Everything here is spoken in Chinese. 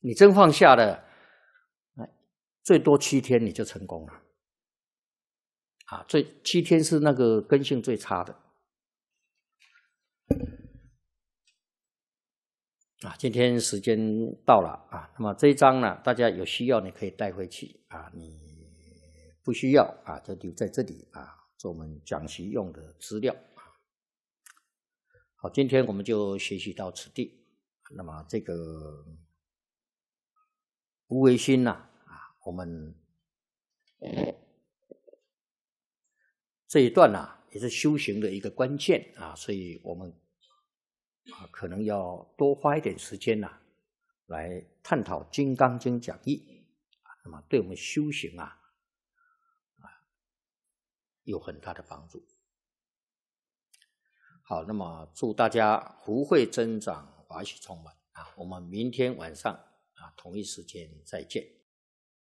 你真放下了，最多7天你就成功了。7天是那个根性最差的。今天时间到了那么这一章呢，大家有需要你可以带回去你不需要就留在这里做我们讲习用的资料。好，今天我们就学习到此地。那么这个无为心我们这一段也是修行的一个关键所以我们可能要多花一点时间来探讨《金刚经》讲义那么对我们修行有很大的帮助。好，那么祝大家福慧增长，法喜充满我们明天晚上同一时间再见。